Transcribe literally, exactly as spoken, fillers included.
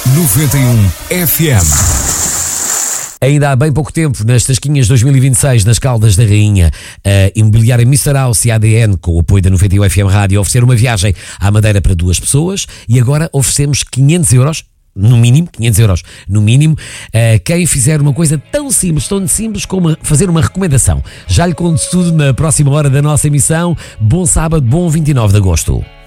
noventa e um F M. Ainda há bem pouco tempo, nas Tasquinhas dois mil e vinte e seis, nas Caldas da Rainha, a Imobiliária mister House e a A D N, com o apoio da noventa e um F M Rádio, ofereceram uma viagem à Madeira para duas pessoas e agora oferecemos quinhentos euros, no mínimo, quinhentos euros, no mínimo, a quem fizer uma coisa tão simples, tão simples como fazer uma recomendação. Já lhe conto tudo na próxima hora da nossa emissão. Bom sábado, bom vinte e nove de agosto.